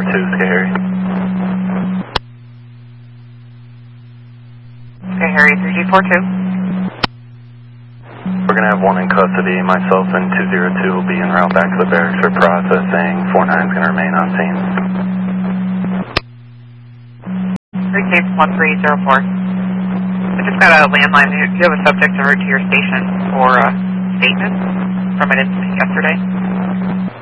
Harry. Okay, Harry, 3G42. We're going to have one in custody. Myself and 202 will be en route back to the barracks for processing. 49 is going to remain on scene. Receive 1304. I just got a landline. You have a subject en route to your station for a statement from an incident yesterday.